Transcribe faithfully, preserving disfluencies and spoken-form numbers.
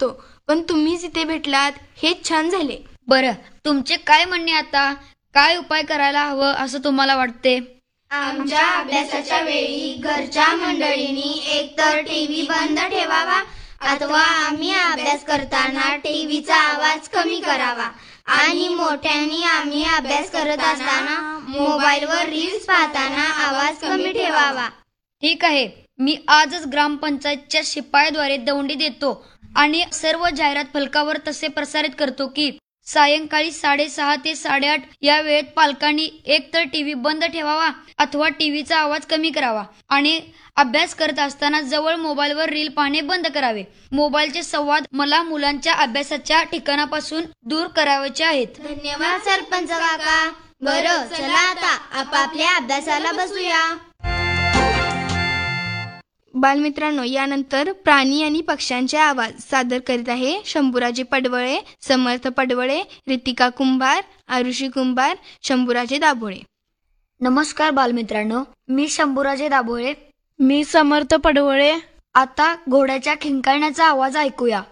असतो, पण तुम्हीच इथे भेटलात हेच छान झाले. बरं, तुमचे काय म्हणणे आता? काय उपाय करायला हवं असं तुम्हाला वाटते? आमच्या अभ्यासाच्या वेळी घरच्या मंडळींनी एकतर टीव्ही बंद ठेवावा अथवा आम्ही अभ्यास करताना टीव्हीचा आवाज कमी करावा आणि मोठ्यांनी आम्ही अभ्यास करत असताना मोबाईलवर रील्स पाहताना आवाज कमी ठेवावा. ठीक आहे, मी आजच ग्रामपंचायतच्या शिपायाद्वारे दौंडी देतो आणि सर्व जाहिरात फलकावर तसे प्रसारित करतो की सायंकाळी साडेसहा ते साडेआठ या वेळेत पालकांनी एकतर टीव्ही बंद ठेवावा अथवा टीव्हीचा आवाज कमी करावा आणि अभ्यास करत असताना जवळ मोबाईलवर रील पाहणे बंद करावे. मोबाईलचे संवाद मला मुलांच्या अभ्यासाच्या ठिकाणापासून दूर करायचे आहेत. धन्यवाद सरपंच काका. बरं, चला आता आपापल्या अभ्यासाला बसूया. बालमित्रांनो, यानंतर प्राणी आणि पक्ष्यांचे आवाज सादर करीत आहे शंभूराजे पडवळे, समर्थ पडवळे, रितिका कुंभार, आरुषी कुंभार, शंभूराजे दाभोळे. नमस्कार बालमित्रांनो, मी शंभूराजे दाभोळे. मी समर्थ पडवळे. आता घोड्याच्या खिंकारण्याचा आवाज ऐकूया.